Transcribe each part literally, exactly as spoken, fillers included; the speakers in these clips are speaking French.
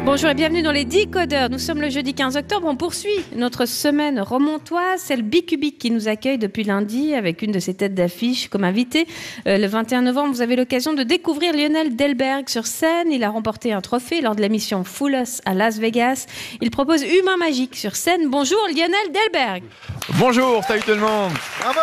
Bonjour et bienvenue dans les Decodeurs. Nous sommes le jeudi quinze octobre. On poursuit notre semaine romontoise. C'est le Bicubic qui nous accueille depuis lundi avec une de ses têtes d'affiche comme invité. Euh, le vingt et un novembre, vous avez l'occasion de découvrir Lionel Delberg sur scène. Il a remporté un trophée lors de l'émission Fool Us à Las Vegas. Il propose Humain Magique sur scène. Bonjour Lionel Delberg. Bonjour, salut tout le monde. Bravo.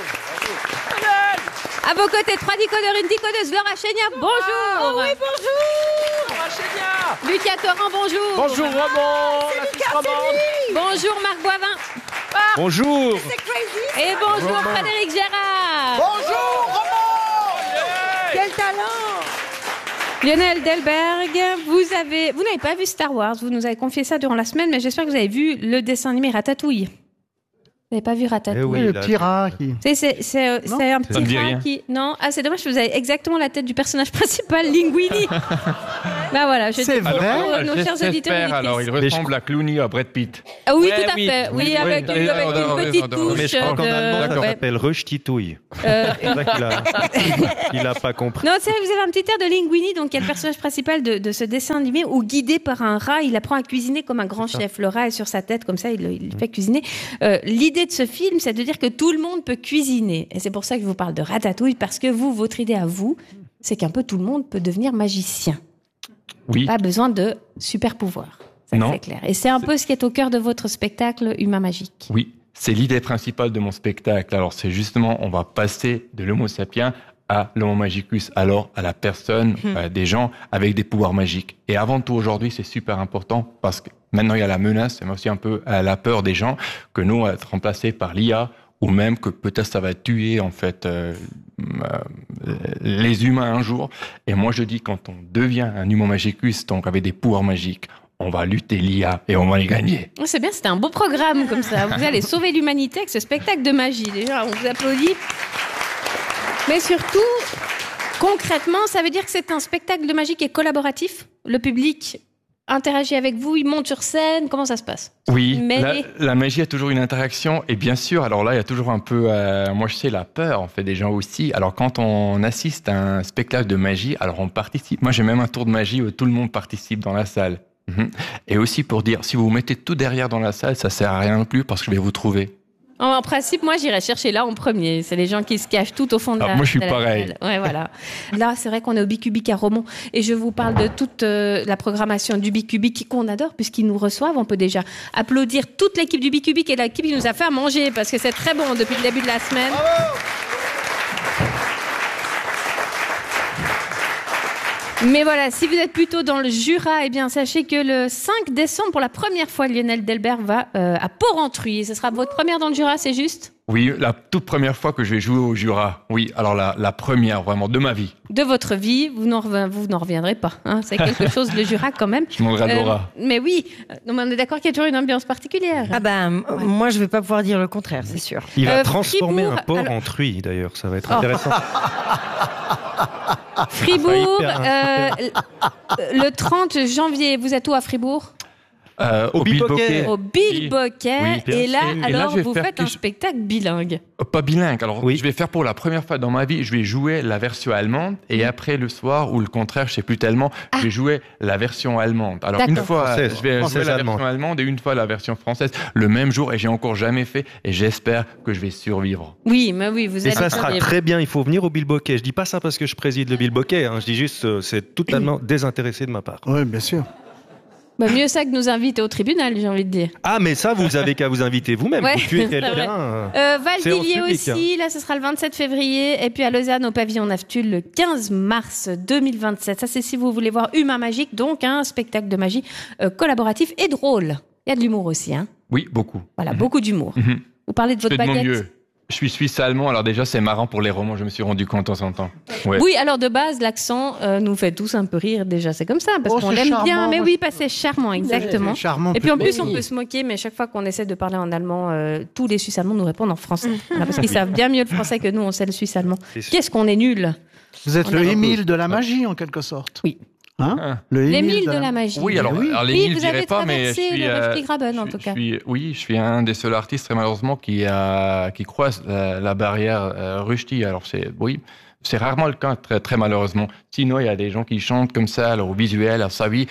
À vos côtés, trois décodeurs, une décodeuse, Laura Chénia, bonjour. Oh oui, bonjour. Laura Chénia. Lucas Torrent, bonjour. Bonjour Roman. C'est la Lucas, fiche romande. c'est lui. Bonjour Marc Boivin. Bonjour. C'est crazy. Et bonjour Romain. Frédéric Gérard. Bonjour, Roman. Quel talent. Lionel Delberg, vous avez, vous n'avez pas vu Star Wars, vous nous avez confié ça durant la semaine, mais j'espère que vous avez vu le dessin animé Ratatouille. Vous n'avez pas vu Ratatouille? Eh oui, le petit rat qui... C'est, c'est, c'est, euh, Non, c'est un me petit dit rat rien. qui... Non, ah, c'est dommage, vous avez exactement la tête du personnage principal, Linguini. Bah voilà, je C'est dis vrai pour nos chers j'espère, auditeurs et alors, il auditrices. ressemble à Clooney, à Brad Pitt. Ah oui, Ouais, tout à oui, fait. Oui, oui, avec, oui, une, avec oui, une oui, petite oui, touche oui, Mais je crois qu'en de... allemand, ça ouais. s'appelle Röstitouille. Euh, C'est ça qu'il a, il a pas compris. Non, c'est vrai, vous avez un petit air de Linguini, donc il y a le personnage principal de, de ce dessin animé où, guidé par un rat, il apprend à cuisiner comme un grand chef. Le rat est sur sa tête, comme ça, il, il fait cuisiner. Euh, l'idée de ce film, c'est de dire que tout le monde peut cuisiner. Et c'est pour ça que je vous parle de Ratatouille, parce que vous, votre idée à vous, c'est qu'un peu tout le monde peut devenir magicien. Oui. Pas besoin de super pouvoir. Ça, Non. c'est clair. Et c'est un peu ce qui est au cœur de votre spectacle Humain Magique. Oui, c'est l'idée principale de mon spectacle. Alors, c'est justement, on va passer de l'homo sapiens à l'homo magicus, alors à la personne, Hmm. euh, des gens avec des pouvoirs magiques. Et avant tout, aujourd'hui, c'est super important parce que maintenant, il y a la menace, mais aussi un peu euh, la peur des gens que nous, on va être remplacés par l'I A ou même que peut-être ça va tuer, en fait, euh, euh, les humains un jour. Et moi, je dis, quand on devient un humain magicus, donc avec des pouvoirs magiques, on va lutter l'I A et on va les gagner. Oh, c'est bien, c'était un beau programme comme ça. Vous allez sauver l'humanité avec ce spectacle de magie. Déjà, on vous applaudit. Mais surtout, concrètement, ça veut dire que c'est un spectacle de magie qui est collaboratif. Le public interagit avec vous, il monte sur scène. Comment ça se passe? Oui, Mais- la, la magie a toujours une interaction et bien sûr, alors là, il y a toujours un peu, euh, moi je sais, la peur en fait des gens aussi. Alors quand on assiste à un spectacle de magie, alors on participe. Moi j'ai même un tour de magie où tout le monde participe dans la salle. Mhm. Et aussi pour dire, si vous vous mettez tout derrière dans la salle, ça sert à rien non plus parce que je vais vous trouver. En, en principe, moi, j'irais chercher là en premier. C'est les gens qui se cachent tout au fond de Ah, la moi, je suis de la pareil. salle. Ouais, voilà. Là, c'est vrai qu'on est au Bicubic à Romont. Et je vous parle de toute euh, la programmation du Bicubic qu'on adore puisqu'ils nous reçoivent. On peut déjà applaudir toute l'équipe du Bicubic et l'équipe qui nous a fait à manger parce que c'est très bon depuis le début de la semaine. Mais voilà, si vous êtes plutôt dans le Jura, eh bien, sachez que le cinq décembre, pour la première fois, Lionel Delberg va euh, à Porrentruy. Ce sera votre première dans le Jura, c'est juste? Oui, la toute première fois que je vais jouer au Jura. Oui, alors la, la première vraiment de ma vie. De votre vie, vous n'en, rev- vous n'en reviendrez pas. Hein. C'est quelque chose, le Jura, quand même. Je demanderai à Euh, Laura. mais oui, non, mais on est d'accord qu'il y a toujours une ambiance particulière. Ah ben, m- moi, je vais pas pouvoir dire le contraire, c'est sûr. Il va Euh, transformer Fribourg, un porc alors- en truie, d'ailleurs. Ça va être Oh. intéressant. Fribourg, hyper euh, le trente janvier, vous êtes où à Fribourg? Euh, au Bilboquet. Au Bilboquet. Oui, bien et là, sûr. Et là, alors, je vais vous faire faites un quelque- spectacle bilingue. Euh, Pas bilingue. Alors, Oui. je vais faire pour la première fois dans ma vie, je vais jouer la version allemande et après le soir ou le contraire, je sais plus tellement, je vais jouer la version allemande. Alors D'accord. une fois, Française. je vais jouer Française la allemande. version allemande et une fois la version française le même jour et j'ai encore jamais fait et j'espère que je vais survivre. Oui, mais oui, vous Et allez ça sera survivre. très bien. Il faut venir au Bilboquet. Je dis pas ça parce que je préside le Bilboquet. Hein. Je dis juste, euh, c'est totalement désintéressé de ma part. Oui, bien sûr. Bah, mieux ça que nous inviter au tribunal, j'ai envie de dire. Ah, mais ça, vous avez qu'à vous inviter vous-même. Ouais, vous tuez c'est vrai. quelqu'un. euh, Euh, Séance Valdivier publique, aussi, là ce sera le vingt-sept février, et puis à Lausanne au pavillon Naftul le quinze mars deux mille vingt-sept. Ça c'est si vous voulez voir Humain Magique, donc un spectacle de magie euh, collaboratif et drôle. Il y a de l'humour aussi, hein. Oui, beaucoup. Voilà, beaucoup d'humour. Mhm. Vous parlez de Je votre fais de mon baguette. mieux. Je suis suisse-allemand, alors déjà c'est marrant pour les romans, je me suis rendu compte de temps en temps. Ouais. Oui, alors de base, l'accent euh, nous fait tous un peu rire déjà, c'est comme ça, parce Oh, qu'on c'est l'aime bien. charmant, Mais moi, oui, pas c'est charmant, exactement. C'est charmant. Et puis en plus, Mais on oui. peut se moquer, mais chaque fois qu'on essaie de parler en allemand, euh, tous les Suisses allemands nous répondent en français. Voilà, parce qu'ils savent bien mieux le français que nous, on sait le suisse allemand. C'est sûr. Qu'est-ce qu'on est nul. Vous êtes On le a- Émile de la magie, en quelque sorte. Oui. Hein Ah. Le L'Émile de la magie. Oui, alors, Oui. alors les Oui, Nils, vous je dirais avez pas, mais je traversé suis, le euh, Berchtesgaden, en je- tout je cas. suis- oui, je suis un des seuls artistes, très malheureusement, qui, a, qui croise la, la barrière euh, Rushdie. Alors, c'est, oui, c'est rarement le cas, très, très malheureusement. Sinon, il y a des gens qui chantent comme ça, alors au visuel, alors ça, oui.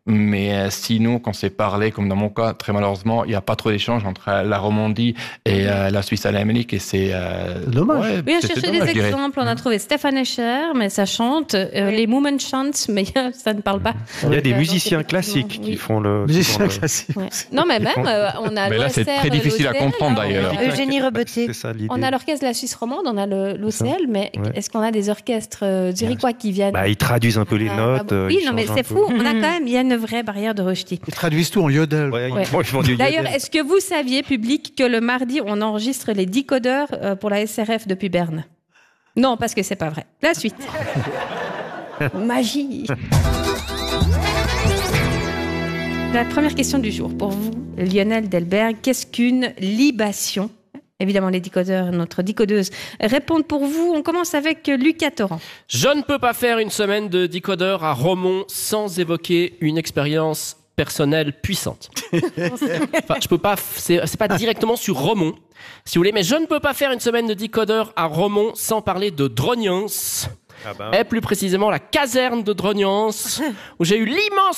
Mais euh, sinon, quand c'est parlé, comme dans mon cas, très malheureusement, il n'y a pas trop d'échange entre euh, la Romandie et euh, la Suisse alémanique. Et c'est euh, C'est dommage. ouais, Oui, on c'est- c'est cherchait dommage, des je dirais. exemples. On a trouvé Stéphane Escher, mais ça chante. Euh, les Moomen Chants, mais ça ne parle pas. Il y a des Euh, donc, musiciens effectivement, classiques oui. qui font le. Musicien souvent le- classique. Ouais. Non, mais même, euh, on a Mais là, c'est l'O S R, très difficile à l'O C L, comprendre, hein, d'ailleurs. on a- Eugénie Rebetier. C'est ça l'idée. On a l'orchestre de la Suisse romande, on a le- l'O C L, mais Ouais. est-ce qu'on a des orchestres euh, zurichois qui viennent Bah, ils traduisent un peu les Ah, notes. bah, euh, oui, ils non, mais changent un c'est peu. fou. On a quand même, il y a une vraie barrière de rejeté. Ils traduisent tout en yodel. Ouais, Ouais. ils, bon, ils font du D'ailleurs, yodel. est-ce que vous saviez, public, que le mardi, on enregistre les décodeurs euh, pour la S R F depuis Berne? Non, parce que c'est pas vrai. La suite. Magie. La première question du jour pour vous, Lionel Delberg. Qu'est-ce qu'une libation? Évidemment, les décodeurs, notre décodeuse, répondent pour vous. On commence avec Lucas Torrent. Je ne peux pas faire une semaine de décodeur à Romont sans évoquer une expérience personnelle puissante. Enfin, je peux pas, c'est, c'est pas directement sur Romont, si vous voulez, mais je ne peux pas faire une semaine de décodeur à Romont sans parler de Drognance. Ah bah. Et plus précisément la caserne de Drognance, où j'ai eu l'immense